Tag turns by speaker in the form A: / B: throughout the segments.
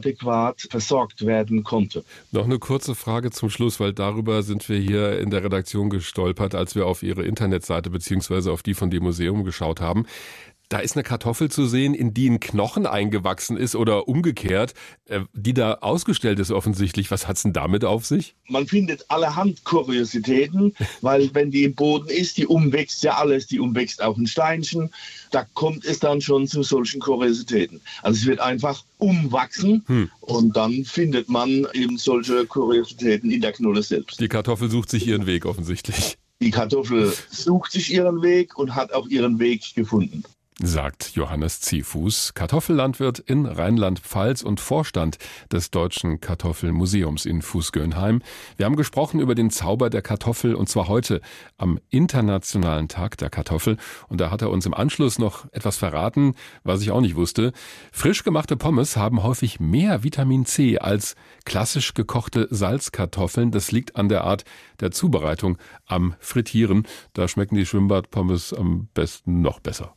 A: adäquat versorgt werden konnte.
B: Noch eine kurze Frage zum Schluss, weil darüber sind wir hier in der Redaktion gestolpert, als wir auf Ihre Internetseite bzw. auf die von dem Museum geschaut haben. Da ist eine Kartoffel zu sehen, in die ein Knochen eingewachsen ist oder umgekehrt, die da ausgestellt ist offensichtlich. Was hat's denn damit auf sich?
A: Man findet allerhand Kuriositäten, weil wenn die im Boden ist, die umwächst ja alles, die umwächst auch ein Steinchen. Da kommt es dann schon zu solchen Kuriositäten. Also es wird einfach umwachsen und dann findet man eben solche Kuriositäten in der Knolle selbst.
B: Die Kartoffel sucht sich ihren Weg offensichtlich.
A: Die Kartoffel sucht sich ihren Weg und hat auch ihren Weg gefunden.
B: Sagt Johannes Ziefuß, Kartoffellandwirt in Rheinland-Pfalz und Vorstand des Deutschen Kartoffelmuseums in Fußgönheim. Wir haben gesprochen über den Zauber der Kartoffel und zwar heute am Internationalen Tag der Kartoffel. Und da hat er uns im Anschluss noch etwas verraten, was ich auch nicht wusste. Frisch gemachte Pommes haben häufig mehr Vitamin C als klassisch gekochte Salzkartoffeln. Das liegt an der Art der Zubereitung am Frittieren. Da schmecken die Schwimmbadpommes am besten noch besser.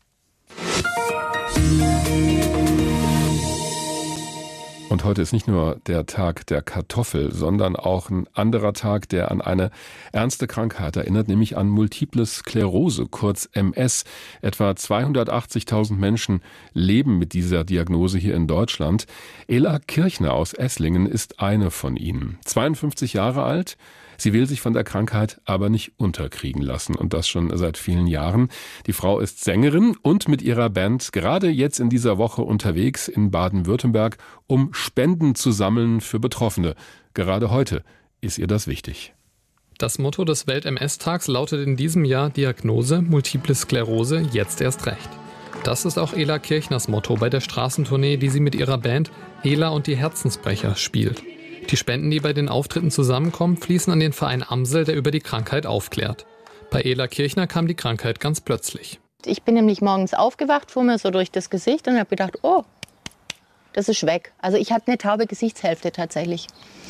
B: Und heute ist nicht nur der Tag der Kartoffel, sondern auch ein anderer Tag, der an eine ernste Krankheit erinnert, nämlich an Multiple Sklerose, kurz MS. Etwa 280.000 Menschen leben mit dieser Diagnose hier in Deutschland. Ela Kirchner aus Esslingen ist eine von ihnen. 52 Jahre alt. Sie will sich von der Krankheit aber nicht unterkriegen lassen und das schon seit vielen Jahren. Die Frau ist Sängerin und mit ihrer Band gerade jetzt in dieser Woche unterwegs in Baden-Württemberg, um Spenden zu sammeln für Betroffene. Gerade heute ist ihr das wichtig.
C: Das Motto des Welt-MS-Tags lautet in diesem Jahr Diagnose Multiple Sklerose jetzt erst recht. Das ist auch Ela Kirchners Motto bei der Straßentournee, die sie mit ihrer Band Ela und die Herzensbrecher spielt. Die Spenden, die bei den Auftritten zusammenkommen, fließen an den Verein Amsel, der über die Krankheit aufklärt. Bei Ela Kirchner kam die Krankheit ganz plötzlich.
D: Ich bin nämlich morgens aufgewacht, fuhr mir so durch das Gesicht und habe gedacht, oh, das ist weg. Also ich hatte eine taube Gesichtshälfte tatsächlich.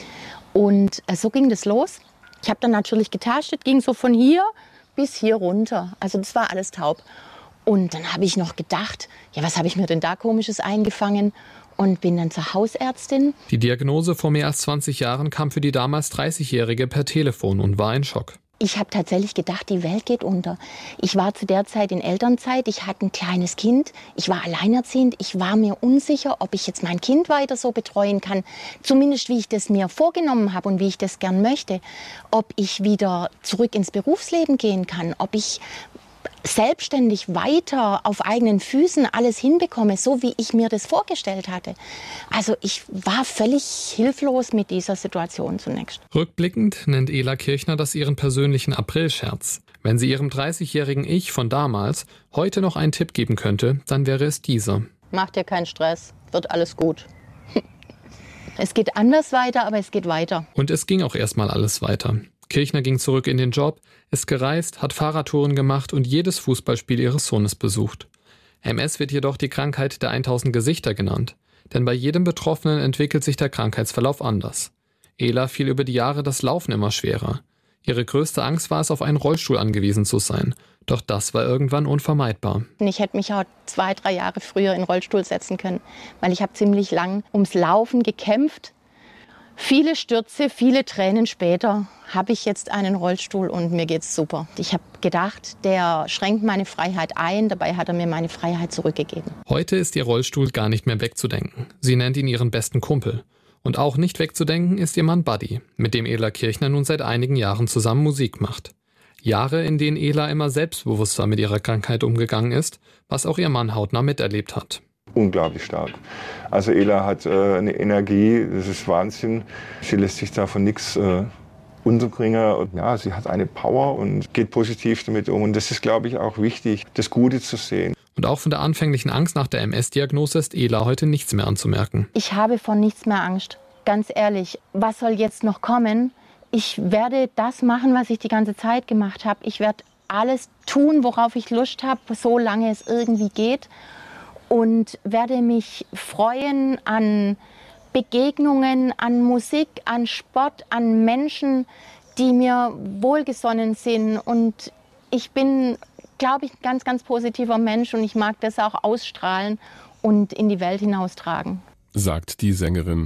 D: Und so ging das los. Ich habe dann natürlich getastet, ging so von hier bis hier runter. Also das war alles taub. Und dann habe ich noch gedacht, ja, was habe ich mir denn da Komisches eingefangen? Und bin dann zur Hausärztin.
C: Die Diagnose vor mehr als 20 Jahren kam für die damals 30-Jährige per Telefon und war ein Schock.
D: Ich habe tatsächlich gedacht, die Welt geht unter. Ich war zu der Zeit in Elternzeit, ich hatte ein kleines Kind, ich war alleinerziehend. Ich war mir unsicher, ob ich jetzt mein Kind weiter so betreuen kann. Zumindest wie ich das mir vorgenommen habe und wie ich das gern möchte. Ob ich wieder zurück ins Berufsleben gehen kann, ob ich selbstständig weiter auf eigenen Füßen alles hinbekomme, so wie ich mir das vorgestellt hatte. Also ich war völlig hilflos mit dieser Situation zunächst.
C: Rückblickend nennt Ela Kirchner das ihren persönlichen Aprilscherz. Wenn sie ihrem 30-jährigen Ich von damals heute noch einen Tipp geben könnte, dann wäre es dieser.
D: Mach dir keinen Stress, wird alles gut. Es geht anders weiter, aber es geht weiter.
C: Und es ging auch erstmal alles weiter. Kirchner ging zurück in den Job, ist gereist, hat Fahrradtouren gemacht und jedes Fußballspiel ihres Sohnes besucht. MS wird jedoch die Krankheit der 1000 Gesichter genannt, denn bei jedem Betroffenen entwickelt sich der Krankheitsverlauf anders. Ela fiel über die Jahre das Laufen immer schwerer. Ihre größte Angst war es, auf einen Rollstuhl angewiesen zu sein. Doch das war irgendwann unvermeidbar.
D: Ich hätte mich auch 2-3 Jahre früher in den Rollstuhl setzen können, weil ich habe ziemlich lang ums Laufen gekämpft. Viele Stürze, viele Tränen später habe ich jetzt einen Rollstuhl und mir geht's super. Ich habe gedacht, der schränkt meine Freiheit ein, dabei hat er mir meine Freiheit zurückgegeben.
C: Heute ist ihr Rollstuhl gar nicht mehr wegzudenken. Sie nennt ihn ihren besten Kumpel. Und auch nicht wegzudenken ist ihr Mann Buddy, mit dem Ela Kirchner nun seit einigen Jahren zusammen Musik macht. Jahre, in denen Ela immer selbstbewusster mit ihrer Krankheit umgegangen ist, was auch ihr Mann hautnah miterlebt hat.
E: Unglaublich stark. Also Ela hat eine Energie, das ist Wahnsinn. Sie lässt sich da von nichts unterkriegen. Und ja, sie hat eine Power und geht positiv damit um. Und das ist, glaube ich, auch wichtig, das Gute zu sehen.
C: Und auch von der anfänglichen Angst nach der MS-Diagnose ist Ela heute nichts mehr anzumerken.
D: Ich habe vor nichts mehr Angst. Ganz ehrlich, was soll jetzt noch kommen? Ich werde das machen, was ich die ganze Zeit gemacht habe. Ich werde alles tun, worauf ich Lust habe, solange es irgendwie geht. Und werde mich freuen an Begegnungen, an Musik, an Sport, an Menschen, die mir wohlgesonnen sind. Und ich bin, glaube ich, ein ganz, ganz positiver Mensch und ich mag das auch ausstrahlen und in die Welt hinaustragen.
B: Sagt die Sängerin